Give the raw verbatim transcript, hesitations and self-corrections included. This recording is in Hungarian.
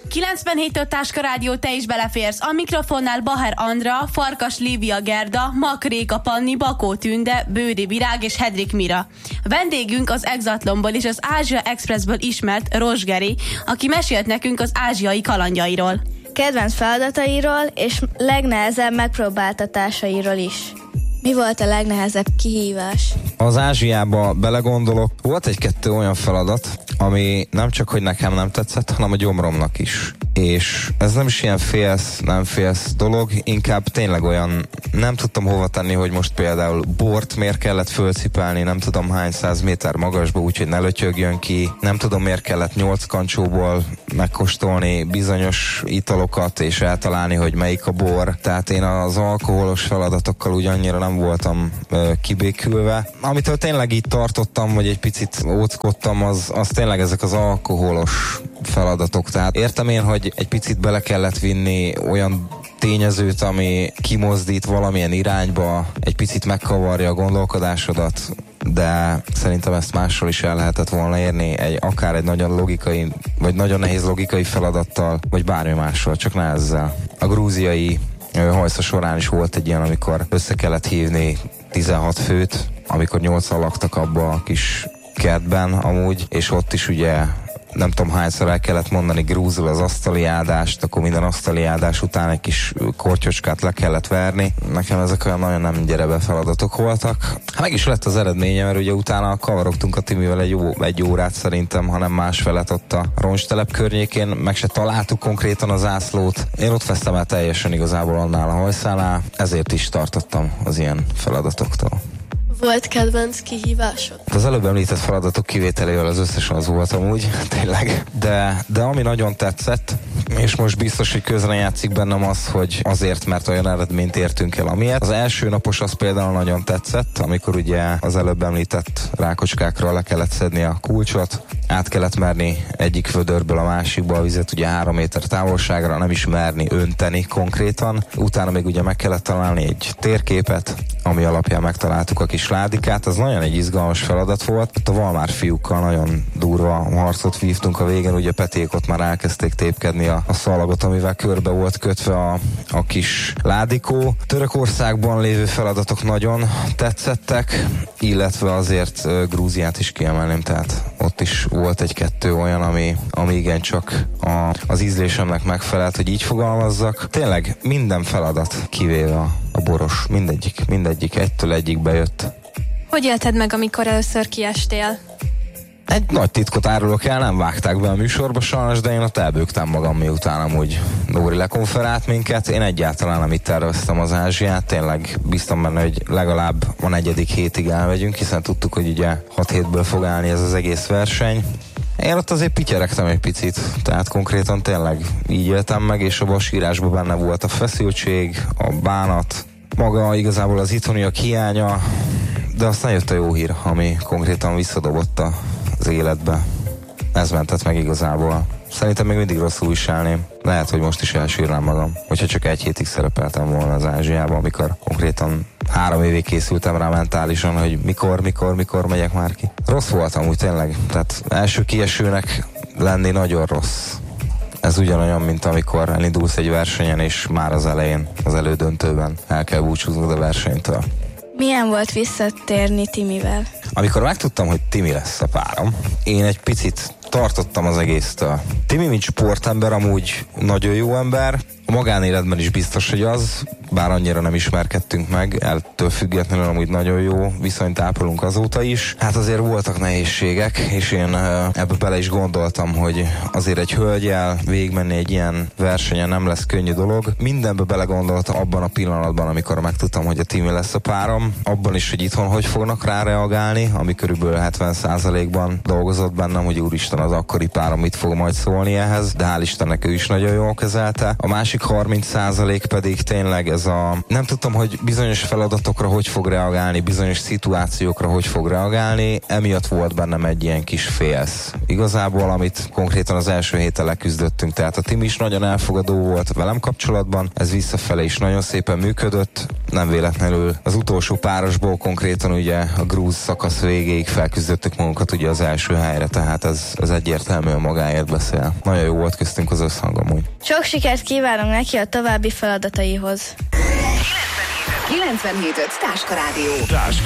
kilencvenhét Táska Rádió, te is beleférsz. A mikrofonnál Baher Andra, Farkas Lívia Gerda, Mak Réka Panni, Bakó Tünde, Bődi Virág és Hedrik Mira. Vendégünk az Exatlonból és az Ázsia Expressből ismert Rozsgeri, aki mesélt nekünk az ázsiai kalandjairól. Kedvenc feladatairól és legnehezebb megpróbáltatásairól is. Mi volt a legnehezebb kihívás? Az Ázsiába belegondolok, volt egy-kettő olyan feladat, ami nem csak, hogy nekem nem tetszett, hanem a gyomromnak is. És ez nem is ilyen félsz, nem félsz dolog, inkább tényleg olyan, nem tudtam hova tenni, hogy most például bort miért kellett fölcipelni, nem tudom hány száz méter magasba, úgyhogy ne lötyögjön ki, nem tudom miért kellett nyolc kancsóból megkóstolni bizonyos italokat, és eltalálni, hogy melyik a bor. Tehát én az alkoholos feladatokkal úgy annyira nem voltam ö, kibékülve. Amitől tényleg így tartottam, vagy egy picit óckodtam, az, az tényleg ezek az alkoholos feladatok. Tehát értem én, hogy egy picit bele kellett vinni olyan tényezőt, ami kimozdít valamilyen irányba, egy picit megkavarja a gondolkodásodat, de szerintem ezt mással is el lehetett volna érni, egy, akár egy nagyon logikai, vagy nagyon nehéz logikai feladattal, vagy bármi mással, csak ne ezzel. A grúziai hajsza során is volt egy ilyen, amikor össze kellett hívni tizenhat főt, amikor nyolcan laktak abba a kis kertben amúgy, és ott is ugye nem tudom hányszor el kellett mondani grúzul az asztali áldást, akkor minden asztali áldás után egy kis kortyocskát le kellett verni. Nekem ezek olyan nagyon nem gyerebe feladatok voltak. Hát meg is lett az eredménye, mert ugye utána kavarogtunk a Timivel egy, jó, egy órát szerintem, hanem másfelett ott a roncstelep környékén, meg se találtuk konkrétan az zászlót. Én ott vesztem el teljesen igazából annál a hajszánál, ezért is tartottam az ilyen feladatoktól. Volt kedvenc kihívásod? Az előbb említett feladatok kivételével az összesen az volt amúgy, tényleg. De, de ami nagyon tetszett, és most biztos, hogy közre játszik bennem az, hogy azért, mert olyan eredményt értünk el amiért. Az első napos az például nagyon tetszett, amikor ugye az előbb említett rákocskákról le kellett szedni a kulcsot, át kellett merni egyik vödörből a másikba a vizet, ugye három méter távolságra, nem is merni önteni konkrétan. Utána még ugye meg kellett találni egy térképet, ami alapján megtaláltuk a kis ládikát. Az nagyon egy izgalmas feladat volt. Ott a Valmár fiúkkal nagyon durva harcot vívtunk a végén, ugye Peték ott már elkezdték tépkedni a, a szalagot, amivel körbe volt kötve a, a kis ládikó. Törökországban lévő feladatok nagyon tetszettek, illetve azért uh, Grúziát is kiemelném, tehát ott is volt egy-kettő olyan, ami, ami igencsak a, az ízlésemnek megfelelt, hogy így fogalmazzak. Tényleg minden feladat, kivéve a, a boros, mindegyik, mindegyik egytől egyik bejött. Hogy élted meg, amikor először kiestél? Egy nagy titkot árulok el, nem vágták be a műsorba sajnos, de én ott elbőgtem magam, miután amúgy Nóri lekonferált minket. Én egyáltalán nem itt terveztem az Ázsiát, tényleg biztos benne, hogy legalább a negyedik hétig elmegyünk, hiszen tudtuk, hogy ugye hat hétből fog állni ez az egész verseny. Én ott azért pityeregtem egy picit, tehát konkrétan tényleg így éltem meg, és a vasírásban benne volt a feszültség, a bánat, maga igazából az itthoniak hiánya, de aztán jött a jó hír, ami konkrétan visszadobott az életbe. Ez mentett meg igazából. Szerintem még mindig rosszul viselném. Lehet, hogy most is elsírnám magam, hogyha csak egy hétig szerepeltem volna az Ázsiában, amikor konkrétan három évig készültem rá mentálisan, hogy mikor, mikor, mikor megyek már ki. Rossz voltam úgy tényleg, tehát első kiesőnek lenni nagyon rossz. Ez ugyanolyan, mint amikor elindulsz egy versenyen, és már az elején, az elődöntőben el kell búcsúznod a versenytől. Milyen volt visszatérni Timivel? Amikor megtudtam, hogy Timi lesz a párom, én egy picit tartottam az egésztől. Timi, mint sportember, amúgy nagyon jó ember, a magánéletben is biztos, hogy az, bár annyira nem ismerkedtünk meg, ettől függetlenül amúgy nagyon jó viszonyt ápolunk azóta is. Hát azért voltak nehézségek, és én ebbe bele is gondoltam, hogy azért egy hölgyel végigmenni egy ilyen versenyen nem lesz könnyű dolog. Mindenbe belegondoltam abban a pillanatban, amikor megtudtam, hogy a Timi lesz a párom, abban is, hogy itthon hogy fognak rá reagálni, ami körülbelül hetven százalékban dolgozott bennem, hogy úristen, az akkori párom mit fog majd szólni ehhez, de hál' Istennek ő is nagyon jól kezelte. A másik harminc százalék pedig tényleg ez a... Nem tudtam, hogy bizonyos feladatokra hogy fog reagálni, bizonyos szituációkra hogy fog reagálni, emiatt volt bennem egy ilyen kis félsz. Igazából, amit konkrétan az első héten leküzdöttünk, tehát a Tim is nagyon elfogadó volt velem kapcsolatban, ez visszafele is nagyon szépen működött, nem véletlenül az utolsó párosból konkrétan ugye a grúz szakasz végéig felküzdöttük magunkat ugye az első helyre, tehát ez, ez egyértelműen magáért beszél. Nagyon jó volt köztünk az összhang amúgy. Sok sikert kívánunk neki a további feladataihoz. kilencvenhét öt Táska Rádió. Táska